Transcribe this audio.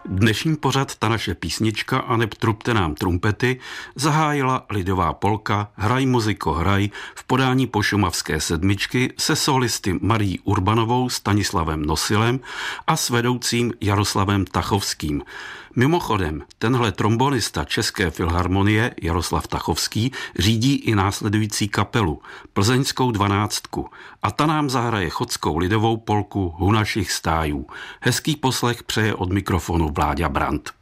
Dnešní pořad Ta naše písnička a neb trubte nám trumpety zahájila lidová polka Hraj muziko hraj v podání Pošumavské sedmičky se solisty Marií Urbanovou, Stanislavem Nosilem a s vedoucím Jaroslavem Tachovským. Mimochodem, tenhle trombonista České filharmonie Jaroslav Tachovský řídí i následující kapelu, Plzeňskou 12, a ta nám zahraje chodskou lidovou polku Hu našich stájů. Hezký poslech přeje od mikrofonu Vláďa Brandt.